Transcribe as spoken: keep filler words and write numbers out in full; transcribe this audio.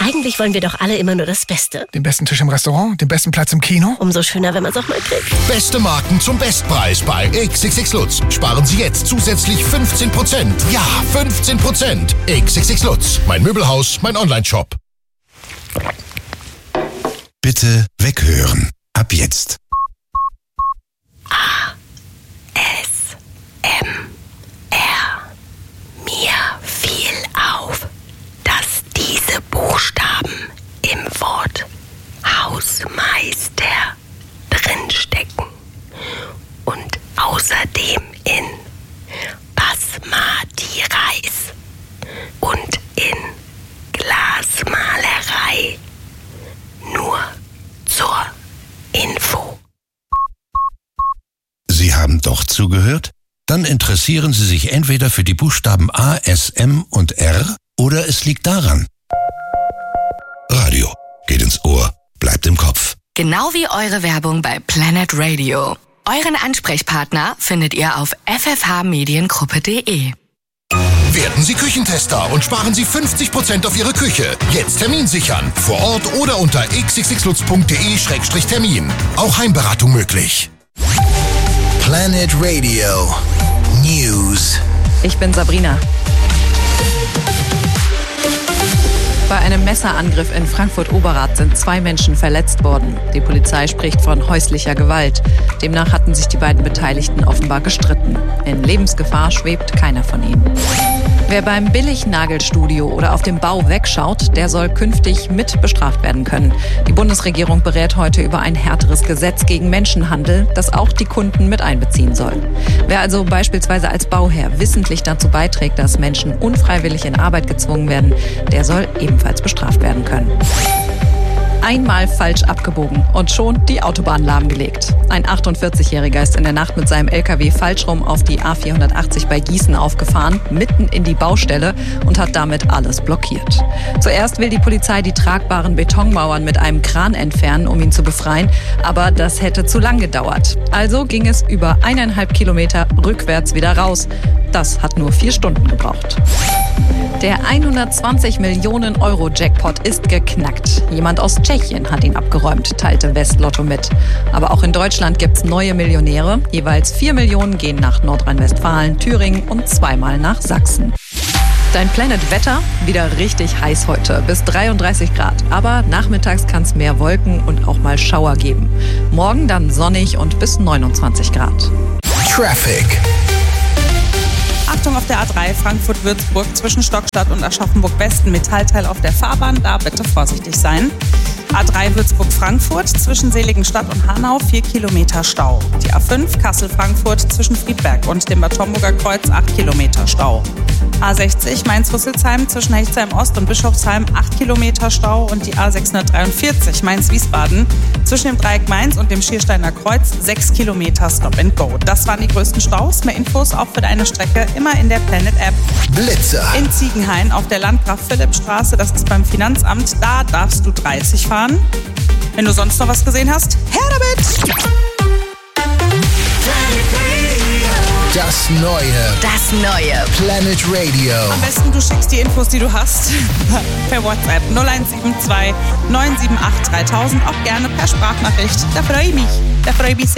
Eigentlich wollen wir doch alle immer nur das Beste. Den besten Tisch im Restaurant, den besten Platz im Kino. Umso schöner, wenn man es auch mal kriegt. Beste Marken zum Bestpreis bei X X X Lutz. Sparen Sie jetzt zusätzlich fünfzehn Prozent. Ja, fünfzehn Prozent. X X X Lutz. Mein Möbelhaus, mein Online-Shop. Bitte weghören. Ab jetzt. A. S. M. R. Mir fiel auf, dass diese Buchstaben im Wort Hausmeister drinstecken und außerdem in Basmati Reis und in Glasmalerei. Nur zur Info. Sie haben doch zugehört? Dann interessieren Sie sich entweder für die Buchstaben A, S, M und R oder es liegt daran. Radio geht ins Ohr, bleibt im Kopf. Genau wie eure Werbung bei Planet Radio. Euren Ansprechpartner findet ihr auf f f h mediengruppe punkt d e. Werden Sie Küchentester und sparen Sie fünfzig Prozent auf Ihre Küche. Jetzt Termin sichern. Vor Ort oder unter x x x lutz punkt d e Schrägstrich Termin. Auch Heimberatung möglich. Planet Radio News. Ich bin Sabrina. Bei einem Messerangriff in Frankfurt-Oberrath sind zwei Menschen verletzt worden. Die Polizei spricht von häuslicher Gewalt. Demnach hatten sich die beiden Beteiligten offenbar gestritten. In Lebensgefahr schwebt keiner von ihnen. Wer beim Billignagelstudio oder auf dem Bau wegschaut, der soll künftig mit bestraft werden können. Die Bundesregierung berät heute über ein härteres Gesetz gegen Menschenhandel, das auch die Kunden mit einbeziehen soll. Wer also beispielsweise als Bauherr wissentlich dazu beiträgt, dass Menschen unfreiwillig in Arbeit gezwungen werden, der soll ebenfalls bestraft werden können. Einmal falsch abgebogen und schon die Autobahn lahmgelegt. Ein achtundvierzigjähriger ist in der Nacht mit seinem L K W falsch rum auf die A vierhundertachtzig bei Gießen aufgefahren, mitten in die Baustelle und hat damit alles blockiert. Zuerst will die Polizei die tragbaren Betonmauern mit einem Kran entfernen, um ihn zu befreien, aber das hätte zu lang gedauert. Also ging es über eineinhalb Kilometer rückwärts wieder raus. Das hat nur vier Stunden gebraucht. Der hundertzwanzig Millionen Euro Jackpot ist geknackt. Jemand aus Tschechien hat ihn abgeräumt, teilte Westlotto mit. Aber auch in Deutschland gibt's neue Millionäre. Jeweils vier Millionen gehen nach Nordrhein-Westfalen, Thüringen und zweimal nach Sachsen. Dein Planet Wetter? Wieder richtig heiß heute, bis dreiunddreißig Grad. Aber nachmittags kann es mehr Wolken und auch mal Schauer geben. Morgen dann sonnig und bis neunundzwanzig Grad. Traffic. Achtung auf der A drei Frankfurt-Würzburg zwischen Stockstadt und Aschaffenburg-Westen. Metallteil auf der Fahrbahn, da bitte vorsichtig sein. A drei Würzburg-Frankfurt zwischen Seligenstadt und Hanau, vier Kilometer Stau. Die A fünf Kassel-Frankfurt zwischen Friedberg und dem Bad Homburger Kreuz, acht Kilometer Stau. A sechzig Mainz-Rüsselsheim zwischen Hechtsheim-Ost und Bischofsheim, acht Kilometer Stau. Und die A sechshundertdreiundvierzig Mainz-Wiesbaden zwischen dem Dreieck Mainz und dem Schiersteiner Kreuz, sechs Kilometer Stop and Go. Das waren die größten Staus. Mehr Infos auch für deine Strecke immer in der Planet-App. Blitzer. In Ziegenhain auf der Landgraf-Philipp-Straße, das ist beim Finanzamt, da darfst du dreißig fahren. Wenn du sonst noch was gesehen hast, her damit! Das Neue. Das Neue. Planet Radio. Am besten du schickst die Infos, die du hast, per WhatsApp null eins sieben zwei neun sieben acht dreitausend, auch gerne per Sprachnachricht. Da freue ich mich. Da freue ich mich sehr.